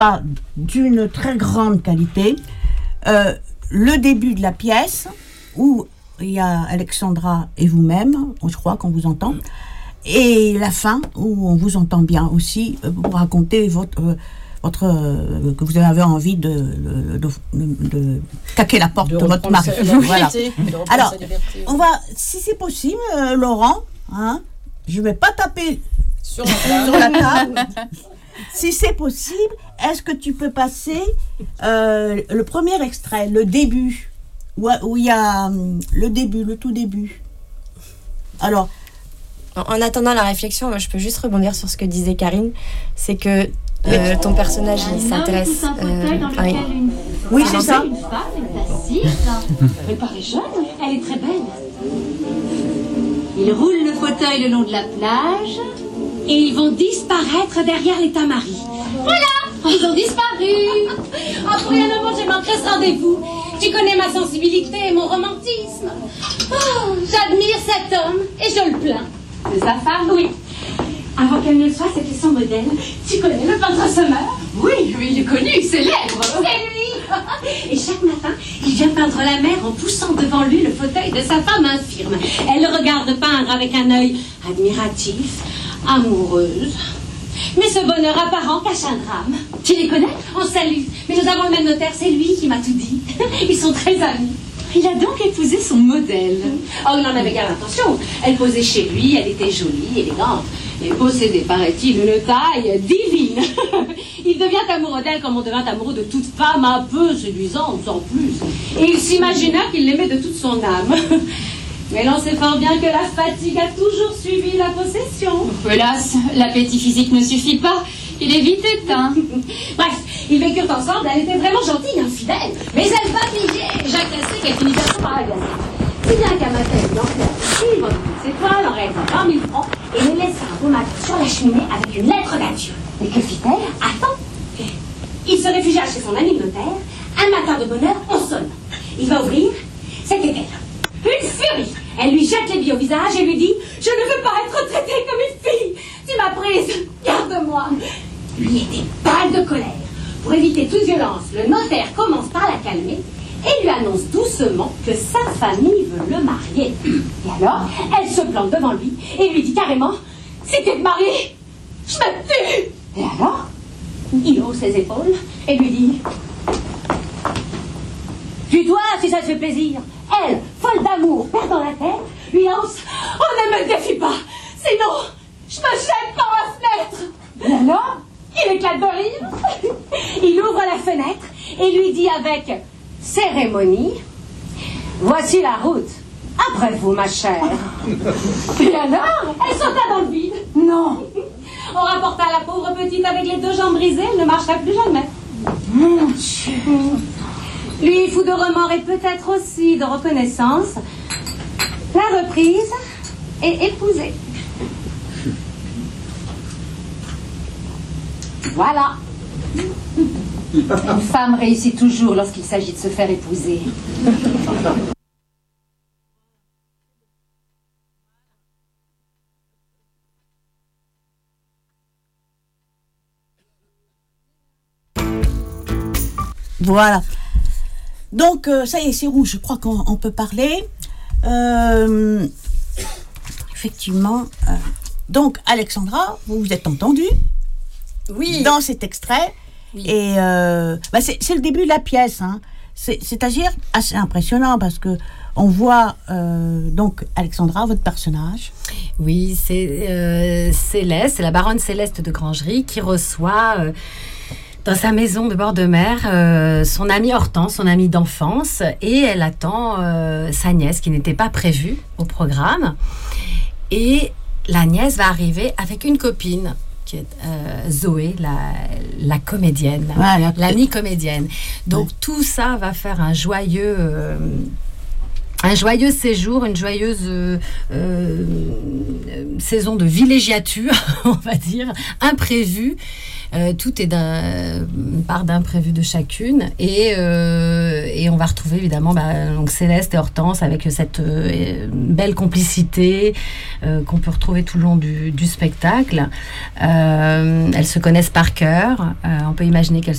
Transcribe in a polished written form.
pas d'une très grande qualité. Le début de la pièce, où il y a Alexandra et vous-même, je crois qu'on vous entend, et la fin, où on vous entend bien aussi, pour raconter que vous avez envie de claquer la porte de votre mari. Voilà. Alors, on va, si c'est possible, Laurent, hein, je ne vais pas taper sur la table. Si c'est possible, est-ce que tu peux passer le premier extrait, le début, où il y a le tout début. Alors, en attendant la réflexion, moi, je peux juste rebondir sur ce que disait Karine, c'est que ton personnage, il s'intéresse. Oui, c'est ça. Une femme est assise. Elle paraît jeune, elle est très belle. Ils roulent le fauteuil le long de la plage et ils vont disparaître derrière les tamaris. Voilà, ils ont disparu. Après un moment, j'ai manqué ce rendez-vous. Tu connais ma sensibilité et mon romantisme. Oh, j'admire cet homme et je le plains. De sa femme? Oui. Avant qu'elle ne le soit, c'était son modèle. Tu connais le peintre Sommer? Oui, il est connu, célèbre. C'est lui. Et chaque matin, il vient peindre la mer en poussant devant lui le fauteuil de sa femme infirme. Elle le regarde peindre avec un œil admiratif, amoureuse. Mais ce bonheur apparent cache un drame. Tu les connais? On salue. Mais nous avons le même notaire, c'est lui qui m'a tout dit. Ils sont très amis. Il a donc épousé son modèle. Oh, il n'en avait qu'à l'intention. Elle posait chez lui, elle était jolie, élégante. Et possédait, paraît-il, une taille divine. Il devient amoureux d'elle comme on devient amoureux de toute femme un peu séduisante, sans plus. Et il s'imagina qu'il l'aimait de toute son âme. Mais l'on sait fort bien que la fatigue a toujours suivi la possession. Hélas, l'appétit physique ne suffit pas. Il est vite éteint. Bref, ils vécurent ensemble, elle était vraiment gentille, infidèle. Mais elle papillait, jacassait qu'elle finit bientôt par agacer. Si bien qu'un matin, il enferme, il vendit toutes ses toiles en rêvant 20 000 francs et les laissa un beau matin sur la cheminée avec une lettre d'adieu. Et que fit-elle? Attends. Il se réfugia chez son ami le notaire. Un matin de bonne heure, on sonne. Il va ouvrir. C'était elle. Une furie. Elle lui jette les billes au visage et lui dit « Je ne veux pas être traitée comme une fille. Tu m'as prise. Garde-moi. » Lui était pâle de colère. Pour éviter toute violence, le notaire commence par la calmer et lui annonce doucement que sa famille veut le marier. Et alors, elle se plante devant lui et lui dit carrément « Si t'es marié, je me tue !» Et alors, il hausse ses épaules et lui dit « Tue-toi si ça te fait plaisir. » Elle, folle d'amour, perdant la tête, lui lance « Oh, ne me défie pas, sinon je me jette par la fenêtre !» Et alors, il éclate de rire. Il ouvre la fenêtre et lui dit avec cérémonie « Voici la route. Après vous, ma chère. » Et alors, elle sauta dans le vide. Non. On rapporta la pauvre petite avec les 2 jambes brisées, elle ne marcherait plus jamais. Mon Dieu. Lui, fou de remords et peut-être aussi de reconnaissance, la reprise est épousée. Voilà. Une femme réussit toujours lorsqu'il s'agit de se faire épouser. Voilà. Donc, ça y est, c'est rouge. Je crois qu'on peut parler. Effectivement. Donc, Alexandra, vous vous êtes entendue. Oui. Dans cet extrait. Oui. Et c'est le début de la pièce. Hein. C'est-à-dire assez impressionnant parce que on voit donc Alexandra, votre personnage. Oui, c'est Céleste, c'est la baronne Céleste de Grangerie qui reçoit dans sa maison de bord de mer son amie Hortense, son amie d'enfance, et elle attend sa nièce qui n'était pas prévue au programme. Et la nièce va arriver avec une copine qui est Zoé, la comédienne, l'amie comédienne. Donc tout ça va faire un joyeux séjour, une joyeuse saison de villégiature, on va dire, imprévue. Tout est une part d'imprévu de chacune. Et on va retrouver évidemment donc Céleste et Hortense avec cette belle complicité qu'on peut retrouver tout le long du spectacle. Elles se connaissent par cœur. On peut imaginer qu'elles